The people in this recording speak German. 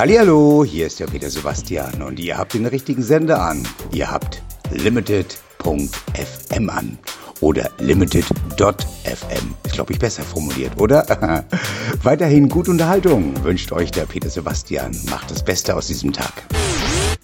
Hallihallo, hier ist der Peter Sebastian und ihr habt den richtigen Sender an. Ihr habt limited.fm an oder limited.fm. Ist, glaube ich, besser formuliert, oder? Weiterhin gute Unterhaltung wünscht euch der Peter Sebastian. Macht das Beste aus diesem Tag.